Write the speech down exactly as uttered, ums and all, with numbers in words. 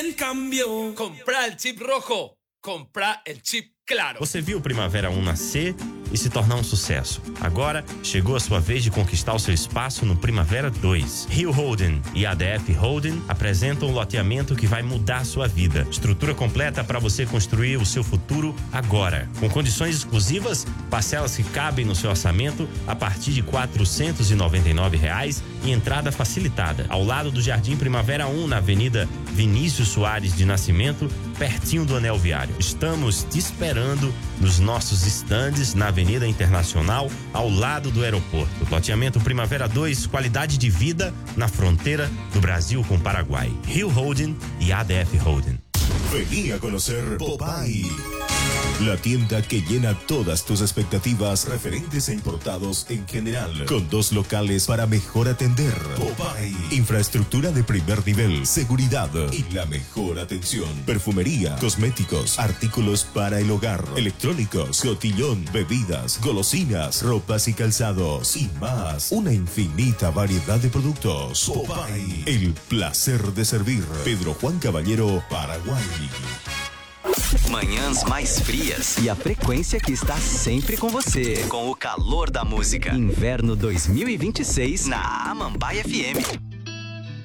Cambio. Comprar el chip rojo. Comprar el chip claro. Você viu o Primavera um nascer e se tornar um sucesso. Agora chegou a sua vez de conquistar o seu espaço no Primavera dois. Rio Holding e A D F Holding apresentam um loteamento que vai mudar a sua vida. Estrutura completa para você construir o seu futuro agora. Com condições exclusivas, parcelas que cabem no seu orçamento a partir de quatrocentos e noventa e nove reais e entrada facilitada. Ao lado do Jardim Primavera um, na Avenida Vinícius Soares de Nascimento, pertinho do Anel Viário. Estamos te esperando nos nossos estandes na Avenida Internacional, ao lado do aeroporto. Loteamento Primavera dois, qualidade de vida na fronteira do Brasil com o Paraguai. Rio Holding e A D F Holding. Vení a conocer Popeye, la tienda que llena todas tus expectativas referentes e importados en general, con dos locales para mejor atender. Popeye, infraestructura de primer nivel, seguridad y la mejor atención. Perfumería, cosméticos, artículos para el hogar, electrónicos, cotillón, bebidas, golosinas, ropas y calzados y más. Una infinita variedad de productos. Popeye, el placer de servir. Pedro Juan Caballero, Paraguay. Manhãs mais frias e a frequência que está sempre com você. Com o calor da música. Inverno dois mil e vinte e seis na Amambai F M.